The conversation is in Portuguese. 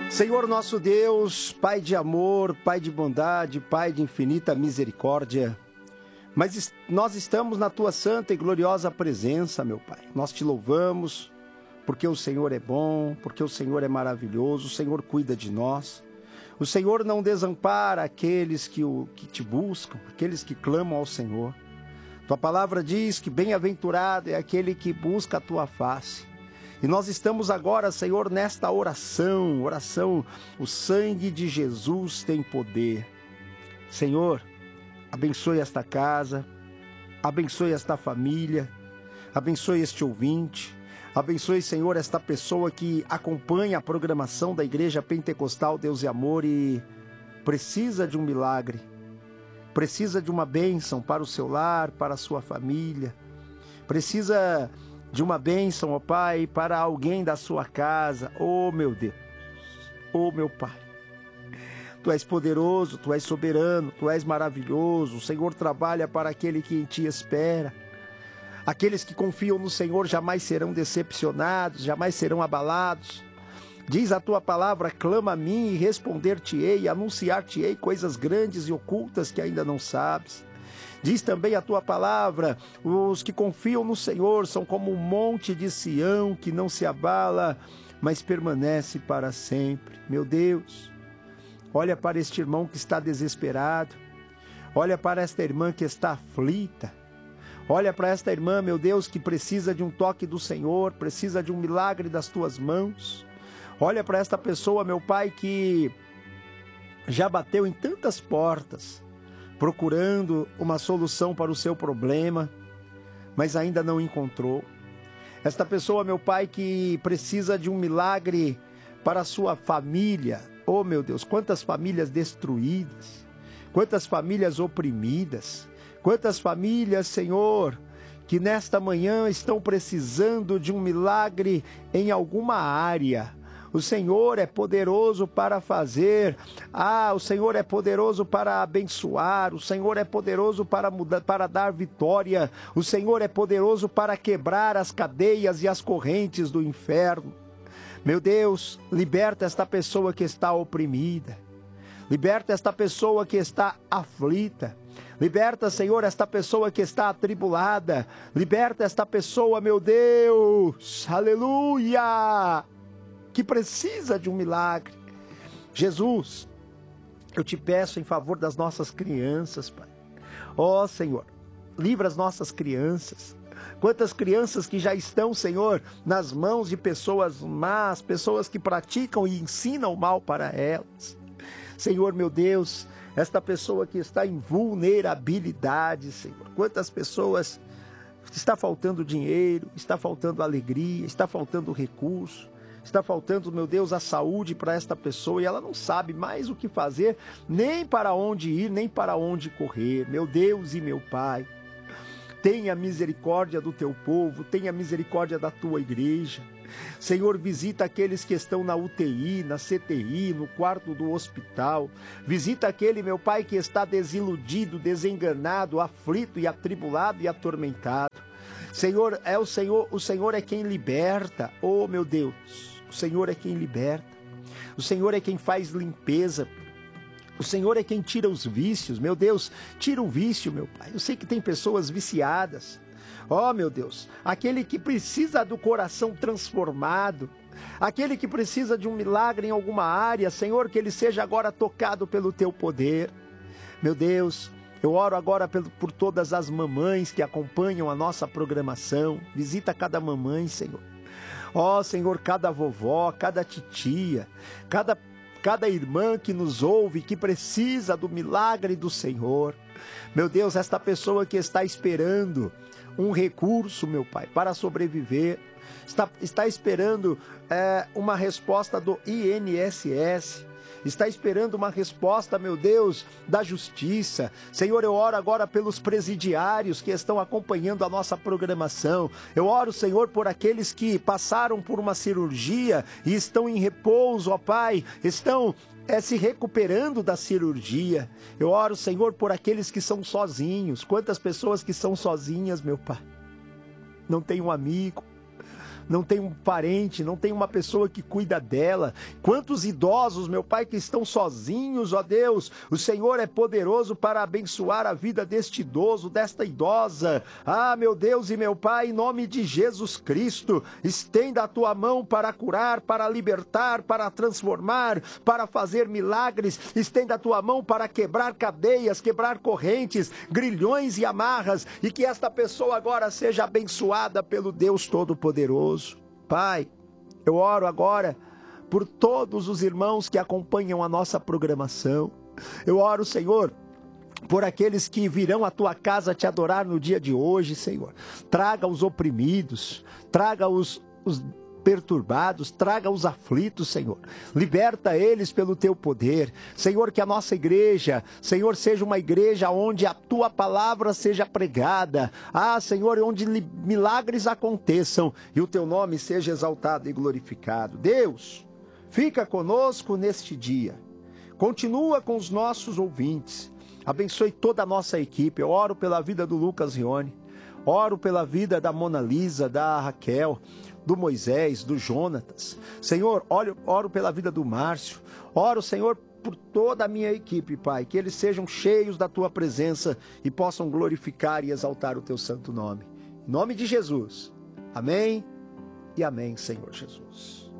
Senhor nosso Deus, Pai de amor, Pai de bondade, Pai de infinita misericórdia, mas nós estamos na Tua santa e gloriosa presença, meu Pai. Nós Te louvamos, porque o Senhor é bom, porque o Senhor é maravilhoso, o Senhor cuida de nós. O Senhor não desampara aqueles que Te buscam, aqueles que clamam ao Senhor. Tua palavra diz que bem-aventurado é aquele que busca a Tua face. E nós estamos agora, Senhor, nesta oração, o sangue de Jesus tem poder. Senhor, abençoe esta casa, abençoe esta família, abençoe este ouvinte, abençoe, Senhor, esta pessoa que acompanha a programação da Igreja Pentecostal Deus e Amor e precisa de um milagre, precisa de uma bênção para o seu lar, para a sua família, precisa de uma bênção, ó Pai, para alguém da sua casa. Oh, meu Deus, oh, meu Pai, Tu és poderoso, Tu és soberano, Tu és maravilhoso. O Senhor trabalha para aquele que em Ti espera. Aqueles que confiam no Senhor jamais serão decepcionados, jamais serão abalados. Diz a Tua palavra: clama a mim e responder-te-ei, e anunciar-te-ei coisas grandes e ocultas que ainda não sabes. Diz também a Tua palavra: os que confiam no Senhor são como um monte de Sião que não se abala, mas permanece para sempre. Meu Deus, olha para este irmão que está desesperado, olha para esta irmã que está aflita, olha para esta irmã, meu Deus, que precisa de um toque do Senhor, precisa de um milagre das Tuas mãos. Olha para esta pessoa, meu Pai, que já bateu em tantas portas, procurando uma solução para o seu problema, mas ainda não encontrou. Esta pessoa, meu Pai, que precisa de um milagre para a sua família. Oh, meu Deus, quantas famílias destruídas, quantas famílias oprimidas, quantas famílias, Senhor, que nesta manhã estão precisando de um milagre em alguma área. O Senhor é poderoso para fazer. O Senhor é poderoso para abençoar. O Senhor é poderoso para mudar, para dar vitória. O Senhor é poderoso para quebrar as cadeias e as correntes do inferno. Meu Deus, liberta esta pessoa que está oprimida. Liberta esta pessoa que está aflita. Liberta, Senhor, esta pessoa que está atribulada. Liberta esta pessoa, meu Deus, aleluia, que precisa de um milagre. Jesus, eu te peço em favor das nossas crianças, Pai. Ó, Senhor, livra as nossas crianças. Quantas crianças que já estão, Senhor, nas mãos de pessoas más, pessoas que praticam e ensinam o mal para elas. Senhor, meu Deus, esta pessoa que está em vulnerabilidade, Senhor. Quantas pessoas está faltando dinheiro, está faltando alegria, está faltando recurso. Está faltando, meu Deus, a saúde para esta pessoa e ela não sabe mais o que fazer, nem para onde ir, nem para onde correr. Meu Deus e meu Pai, tenha misericórdia do Teu povo, tenha misericórdia da Tua igreja. Senhor, visita aqueles que estão na UTI, na CTI, no quarto do hospital. Visita aquele, meu Pai, que está desiludido, desenganado, aflito e atribulado e atormentado. Senhor, o Senhor é quem liberta. Oh, meu Deus, o Senhor é quem liberta. O Senhor é quem faz limpeza. O Senhor é quem tira os vícios. Meu Deus, tira o vício, meu Pai. Eu sei que tem pessoas viciadas. Oh, meu Deus, aquele que precisa do coração transformado, aquele que precisa de um milagre em alguma área, Senhor, que ele seja agora tocado pelo Teu poder. Meu Deus, eu oro agora por todas as mamães que acompanham a nossa programação. Visita cada mamãe, Senhor. Ó, Senhor, cada vovó, cada titia, cada irmã que nos ouve, que precisa do milagre do Senhor. Meu Deus, esta pessoa que está esperando um recurso, meu Pai, para sobreviver, está esperando uma resposta do INSS, está esperando uma resposta, meu Deus, da justiça. Senhor, eu oro agora pelos presidiários que estão acompanhando a nossa programação. Eu oro, Senhor, por aqueles que passaram por uma cirurgia e estão em repouso, ó Pai, estão se recuperando da cirurgia. Eu oro, Senhor, por aqueles que são sozinhos. Quantas pessoas que são sozinhas, meu Pai, não tem um amigo, não tem um parente, não tem uma pessoa que cuida dela. Quantos idosos, meu Pai, que estão sozinhos, ó Deus. O Senhor é poderoso para abençoar a vida deste idoso, desta idosa. Ah, meu Deus e meu Pai, em nome de Jesus Cristo, estenda a tua mão para curar, para libertar, para transformar, para fazer milagres. Estenda a tua mão para quebrar cadeias, quebrar correntes, grilhões e amarras, e que esta pessoa agora seja abençoada pelo Deus Todo-Poderoso. Pai, eu oro agora por todos os irmãos que acompanham a nossa programação. Eu oro, Senhor, por aqueles que virão à tua casa te adorar no dia de hoje, Senhor. Traga os oprimidos, traga os perturbados, traga os aflitos, Senhor. Liberta eles pelo teu poder. Senhor, que a nossa igreja, Senhor, seja uma igreja onde a tua palavra seja pregada. Ah, Senhor, onde milagres aconteçam e o teu nome seja exaltado e glorificado. Deus, fica conosco neste dia. Continua com os nossos ouvintes. Abençoe toda a nossa equipe. Eu oro pela vida do Lucas Rione. Oro pela vida da Mona Lisa, da Raquel, do Moisés, do Jonatas. Senhor, oro pela vida do Márcio. Oro, Senhor, por toda a minha equipe, Pai. Que eles sejam cheios da tua presença e possam glorificar e exaltar o teu santo nome. Em nome de Jesus. Amém e amém, Senhor Jesus.